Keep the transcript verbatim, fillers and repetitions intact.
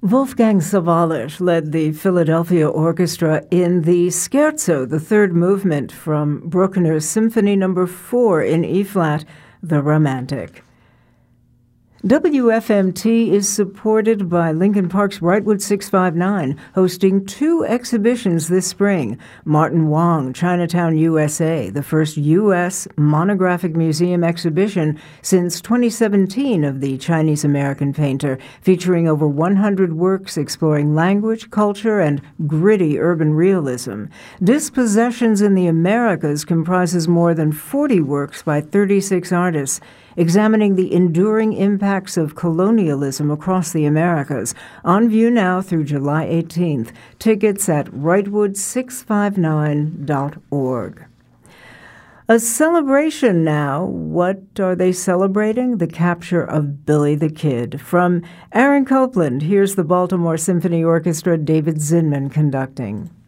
Wolfgang Sawallisch led the Philadelphia Orchestra in the Scherzo, the third movement from Bruckner's Symphony Number four in E-flat, The Romantic. W F M T is supported by Lincoln Park's Brightwood six five nine, hosting two exhibitions this spring. Martin Wong, Chinatown, U S A, the first U S monographic museum exhibition since twenty seventeen of the Chinese-American painter, featuring over one hundred works exploring language, culture, and gritty urban realism. Dispossessions in the Americas comprises more than forty works by thirty-six artists, examining the enduring impacts of colonialism across the Americas. On view now through July eighteenth. Tickets at brightwood six five nine dot org. A celebration now. What are they celebrating? The capture of Billy the Kid. From Aaron Copland, here's the Baltimore Symphony Orchestra, David Zinman conducting.